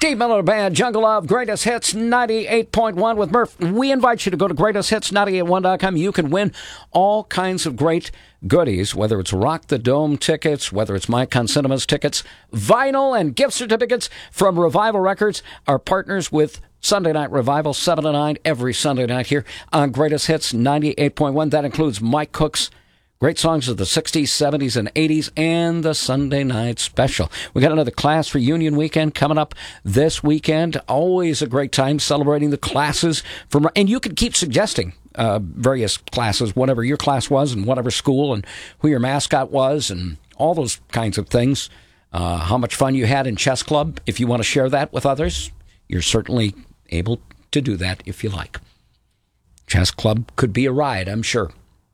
Steve Miller Band, Jungle Love, Greatest Hits 98.1 with Murph. We invite you to go to greatesthits981.com. You can win all kinds of great goodies, whether it's Rock the Dome tickets, whether it's My Con Cinemas tickets, vinyl and gift certificates from Revival Records, our partners with Sunday Night Revival, 7 to 9 every Sunday night here on Greatest Hits 98.1. That includes Mike Cook's great songs of the 60s, 70s, and 80s, and the Sunday Night Special. We got another class reunion weekend coming up this weekend. Always a great time celebrating the classes from, and you can keep suggesting various classes, whatever your class was, and whatever school, and who your mascot was, and all those kinds of things. How much fun you had in chess club. If you want to share that with others, you're certainly able to do that if you like. Chess club could be a ride, I'm sure.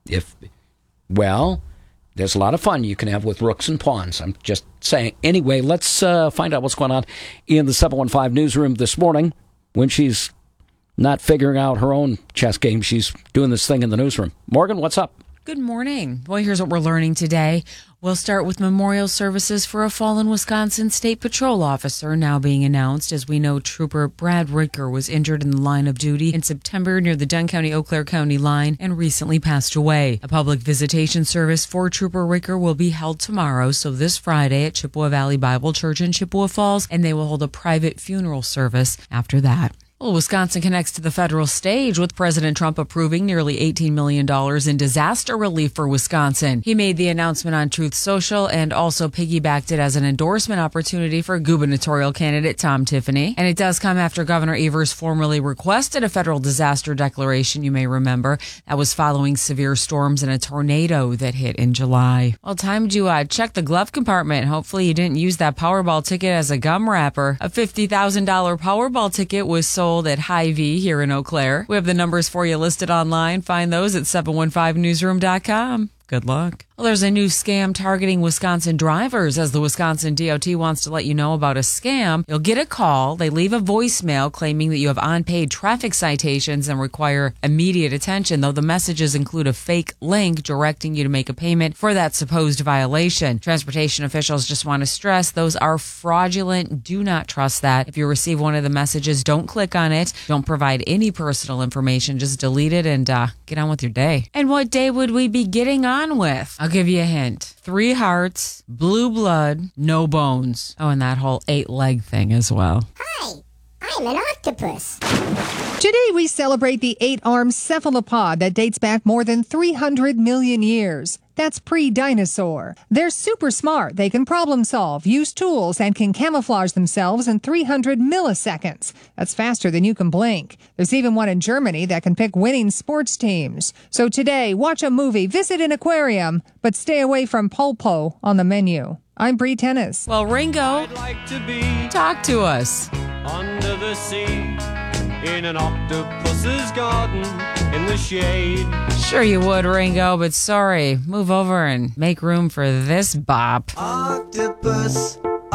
Well, there's a lot of fun you can have with rooks and pawns. I'm just saying. Anyway, let's find out what's going on in the 715 newsroom this morning. When she's not figuring out her own chess game, she's doing this thing in the newsroom. Morgan, what's up? Good morning. Well, here's what we're learning today. We'll start with memorial services for a fallen Wisconsin State Patrol officer now being announced. As we know, Trooper Brad Ricker was injured in the line of duty in September near the Dunn County-Eau Claire County line and recently passed away. A public visitation service for Trooper Ricker will be held tomorrow, so this Friday at Chippewa Valley Bible Church in Chippewa Falls, and they will hold a private funeral service after that. Well, Wisconsin connects to the federal stage with President Trump approving nearly $18 million in disaster relief for Wisconsin. He made the announcement on Truth Social and also piggybacked it as an endorsement opportunity for gubernatorial candidate Tom Tiffany. And it does come after Governor Evers formally requested a federal disaster declaration, you may remember. That was following severe storms and a tornado that hit in July. Well, time to check the glove compartment. Hopefully you didn't use that Powerball ticket as a gum wrapper. A $50,000 Powerball ticket was sold at Hy-Vee here in Eau Claire. We have the numbers for you listed online. Find those at 715newsroom.com. Good luck. Well, there's a new scam targeting Wisconsin drivers. As the Wisconsin DOT wants to let you know about a scam, you'll get a call. They leave a voicemail claiming that you have unpaid traffic citations and require immediate attention, though the messages include a fake link directing you to make a payment for that supposed violation. Transportation officials just want to stress those are fraudulent. Do not trust that. If you receive one of the messages, don't click on it. Don't provide any personal information. Just delete it and get on with your day. And what day would we be getting on with? I'll give you a hint. 3 hearts, blue blood, no bones. Oh, and that whole 8-leg thing as well. Hi, I'm an octopus. Today we celebrate the 8-armed cephalopod that dates back more than 300 million years. That's pre-dinosaur. They're super smart. They can problem solve, use tools, and can camouflage themselves in 300 milliseconds. That's faster than you can blink. There's even one in Germany that can pick winning sports teams. So today, watch a movie, visit an aquarium, but stay away from pulpo on the menu. I'm Bree Tennis. Well, Ringo, I'd like to be talk to us. under the sea in an octopus's garden in the shade. Sure you would, Ringo, but sorry. Move over and make room for this bop. Octopus,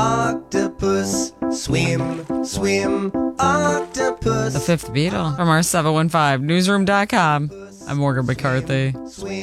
octopus, swim, swim, octopus. The Fifth Beatle from our 715newsroom.com. I'm Morgan McCarthy. Swim.